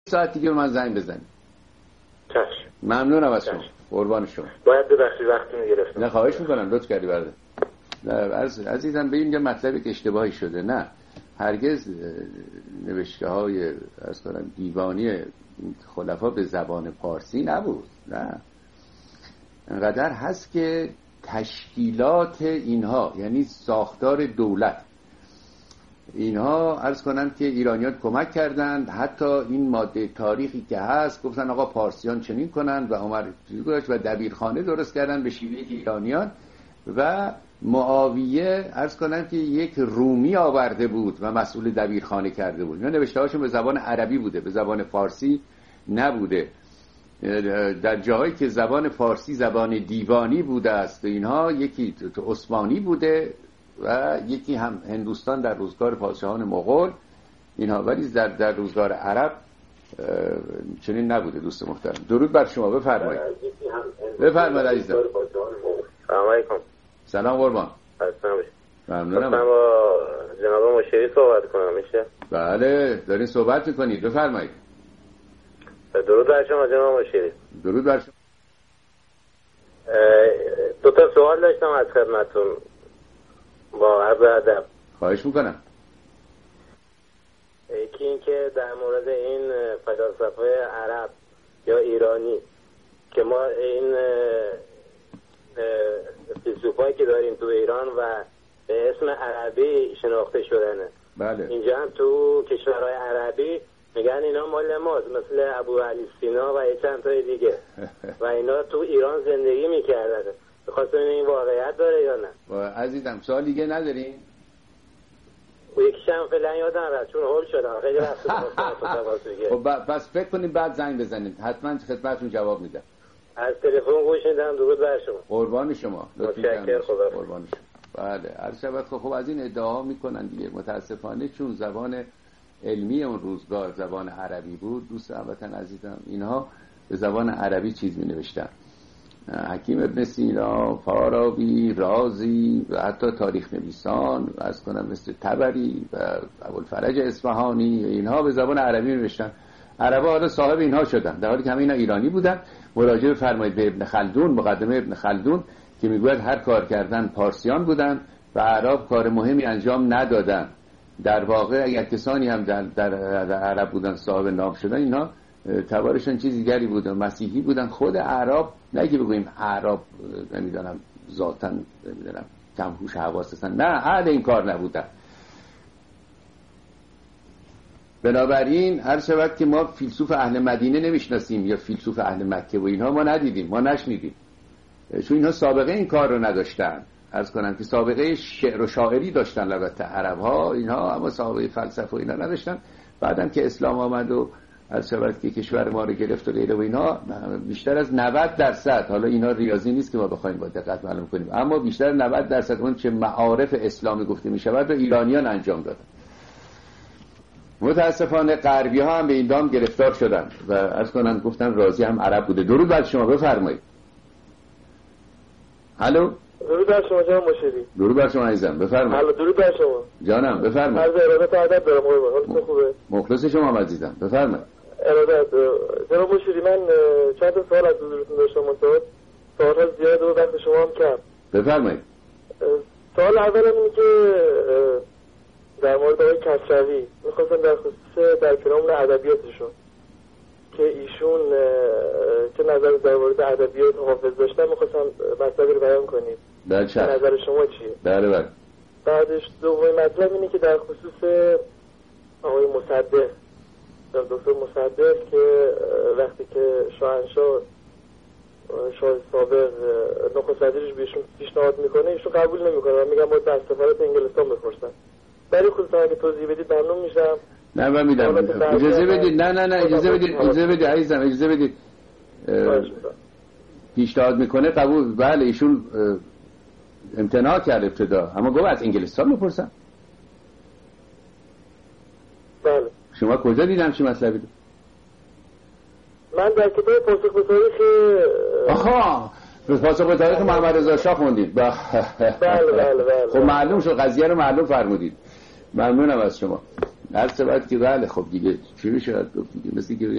ساعت دیگه من زنگ بزنید. چشم. ممنونم از شما. قربان شما. باید ببخشید وقتی میگرفتم. نه خواهش میکنم، لطف کردی برده. نه عزیزم به اینجا مطلبی که اشتباهی شده. نه هرگز نوشته های از کنم دیوانی خلفا به زبان پارسی نبود. نه انقدر هست که تشکیلات اینها، یعنی ساختار دولت، اینها عرض کنم که ایرانیان کمک کردند. حتی این ماده تاریخی که هست گفتن آقا پارسیان چنین کنند و عمر و دبیرخانه درست کردن به شیوه ایرانیان. و معاویه عرض کنم که یک رومی آورده بود و مسئول دبیرخانه کرده بود. اینا نوشته هاشون به زبان عربی بوده، به زبان فارسی نبوده. در جاهایی که زبان فارسی زبان دیوانی بوده است اینها، یکی عثمانی بوده و یکی هم هندوستان در روزگار پادشاهان مغول اینها، ولی در روزگار عرب چنین نبوده. دوست محترم درود بر شما، بفرمایید. بفرمایید عزیزم. سلام علیکم. سلام قربان. ممنونم. با جناب مشیری صحبت کنم میشه؟ بله دارین صحبت میکنید، بفرمایید. درود بر شما جناب مشیری. درود بر شما. دو تا سوال داشتم از خدمتتون با عرض ادب. خواهش میکنم. یکی این که در مورد این فلاسفه عرب یا ایرانی که ما این فیلسوفایی که داریم تو ایران و به اسم عربی شناخته شدنه. بله. اینجا هم تو کشورهای عربی میگن اینا مال ماست، مثل ابو علی سینا و چند تای دیگه و اینا تو ایران زندگی میکردن. بخواستم این واقعیت داره یا نه؟ عزیزم سوال دیگه ندارین؟ و یکیشم فعلا یادم رفت چون هول شدم خیلی وقت. خب پس فکر کنید بعد زنگ بزنید، حتما خدمتتون جواب میدم. از تلفن گوش میدم. درود بر شما. قربان شما. متشکرم. خدا قربان شما. بله عرض شود. خب از این ادعاها میکنن دیگه. متاسفانه چون زبان علمی اون روزگار زبان عربی بود، دوست هموطن عزیزم، اینها به زبان عربی چیز می نوشتن. حکیم ابن سینا، فارابی، رازی و حتی تاریخ نویسان از کنم مثل طبری و ابوالفرج اصفهانی، اینها به زبان عربی می نوشتن. عربا حالا صاحب اینها شدن، در حالی که همه اینا ایرانی بودن. مراجعه فرمایید به ابن خلدون، مقدمه ابن خلدون که میگوید هر کار کردن پارسیان بودن و عرب کار مهمی انجام ندادن. در واقع اگر کسانی هم در عرب بودن صاحب نام شدن، اینا تبارشون چیز دیگری بودن، مسیحی بودن. خود عرب نه که بگوییم عرب نمیدونم ذاتاً نمیدونم کم هوش حواس هستن، نه اهل این کار نبودن. بنابراین هر شود که ما فیلسوف اهل مدینه نمیشناسیم یا فیلسوف اهل مکه و اینها ما ندیدیم، ما نشنیدیم، چون اینها سابقه این کار رو نداشتن. عرض کنم که سابقه شعر و شاعری داشتن البته عرب ها اینها، اما سابقه فلسفه و اینا نداشتن. بعدم که اسلام آمد و عرض شود که کشور ما رو گرفت و غیره و اینا، بیشتر از 90%، حالا اینا ریاضی نیست که ما بخوایم با دقت معلوم کنیم، اما بیشتر 90% اون چه معارف اسلامی گفته می شود رو ایرانیان انجام دادن. متاسفانه غربی ها هم به این دام گرفتار شدن و عرض کنم گفتن رازی هم عرب بوده. درود بر شما، بفرمایید. الو. درود بر شما جناب مشیری. درود بر شما عزیزم، بفرمایید. الو درود بر شما جانم، بفرمایید. عرض ارادت و ادب دارم قربان. حالتون خوبه؟ مخلص شما عزیزم، بفرمایید. ارادت. جناب مشیری من چند تا سوال از حضورتون داشتم، منتها سوال‌ها زیاد و وقت شما هم کم. بفرمایید. سوال اول اینه که در مورد آقای کسروی می‌خواستم در خصوص در کلام ادبیاتشون که ایشون چه نظر در مورد ادبیات حافظ داشتن می‌خواستم مطلبی رو بیان کنید. بله. نظر شما چیه؟ بله. بعدش دومین مطلب اینه که در خصوص آقای مصدق، دکتر مصدق، که وقتی که شاهنشاه شاه سابق نخست وزیرش بهشون پیشنهاد میکنه ایشون قبول نمیکنه و میگن باید در سفارت انگلستان بپرسن. برای خودتون اگه توضیح بدید ممنون میشم. نه من میدم. اجازه بدید. نه اجازه بدید عزیزم، اجازه بدید. پیشنهاد میکنه قبول، بله ایشون امتناع کرد ابتدا، اما گفت از انگلستان بپرسن. بله. شما کجا دیدم چه مطلبی؟ من در کتاب پاسخ به تاریخ. آها، پاسخ به تاریخ محمد رضا شاه خوندید. بله. خب معلوم شد، قضیه رو معلوم فرمودید. ممنونم از شما. هر سبت که بله. خب دیگه چی میشه گفت دیگه، مثل که